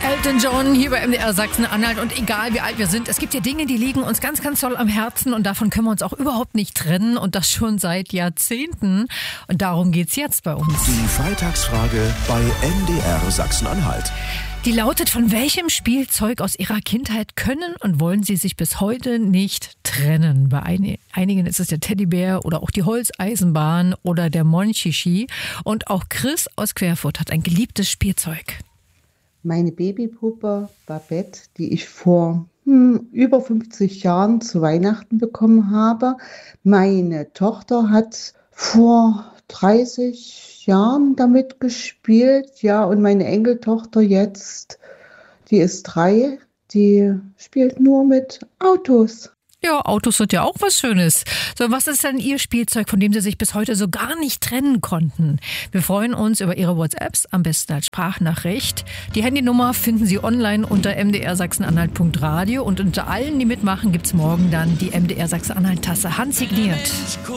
Elton John hier bei MDR Sachsen-Anhalt, und egal wie alt wir sind, es gibt ja Dinge, die liegen uns ganz, ganz doll am Herzen, und davon können wir uns auch überhaupt nicht trennen, und das schon seit Jahrzehnten, und darum geht's jetzt bei uns. Die Freitagsfrage bei MDR Sachsen-Anhalt. Die lautet: Von welchem Spielzeug aus Ihrer Kindheit können und wollen Sie sich bis heute nicht trennen? Bei einigen ist es der Teddybär oder auch die Holzeisenbahn oder der Monchichi. Und auch Chris aus Querfurt hat ein geliebtes Spielzeug. Meine Babypuppe Babette, die ich vor über 50 Jahren zu Weihnachten bekommen habe. Meine Tochter hat vor 30 Jahren damit gespielt, ja, und meine Enkeltochter jetzt, die ist 3, die spielt nur mit Autos. Ja, Autos sind ja auch was Schönes. So, was ist denn Ihr Spielzeug, von dem Sie sich bis heute so gar nicht trennen konnten? Wir freuen uns über Ihre WhatsApps, am besten als Sprachnachricht. Die Handynummer finden Sie online unter mdrsachsenanhalt.radio, und unter allen, die mitmachen, gibt's morgen dann die MDR Sachsen-Anhalt-Tasse handsigniert.